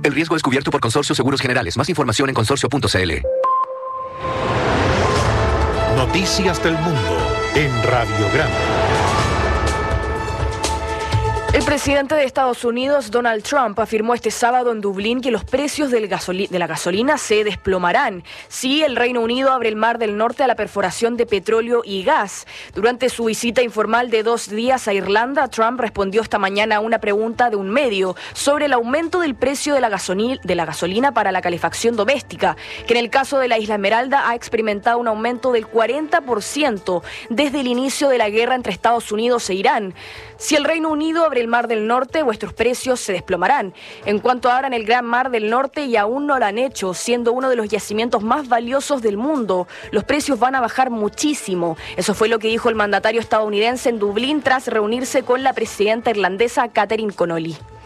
El riesgo es cubierto por Consorcio Seguros Generales. Más información en consorcio.cl. Noticias del mundo en Radiograma. El presidente de Estados Unidos, Donald Trump, afirmó este sábado en Dublín que los precios de la gasolina se desplomarán si el Reino Unido abre el Mar del Norte a la perforación de petróleo y gas. Durante su visita informal de 2 días a Irlanda, Trump respondió esta mañana a una pregunta de un medio sobre el aumento del precio de la gasolina para la calefacción doméstica, que en el caso de la Isla Esmeralda ha experimentado un aumento del 40% desde el inicio de la guerra entre Estados Unidos e Irán. Si el Reino Unido abre el Mar del Norte, vuestros precios se desplomarán. En cuanto abran el Gran Mar del Norte, y aún no lo han hecho, siendo uno de los yacimientos más valiosos del mundo, los precios van a bajar muchísimo. Eso fue lo que dijo el mandatario estadounidense en Dublín tras reunirse con la presidenta irlandesa Catherine Connolly.